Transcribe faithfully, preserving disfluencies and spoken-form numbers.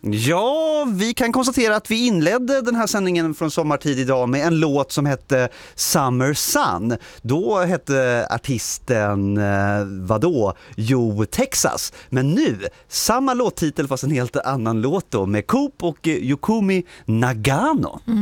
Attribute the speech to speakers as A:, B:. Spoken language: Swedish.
A: Ja, vi kan konstatera att vi inledde den här sändningen från sommartid idag med en låt som hette Summer Sun. Då hette artisten, eh, vadå? Jo, Texas. Men nu, samma låttitel fast en helt annan låt då med Coop och eh, Yukumi Nagano. Mm.